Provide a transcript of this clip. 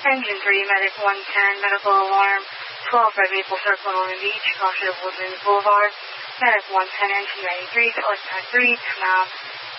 Engine 3, Medic 110, medical alarm, 12 Red Maple Circle, Northern Beach, caution of Woodlands Boulevard. Medic 110, Engine 93, select type 3, turn out.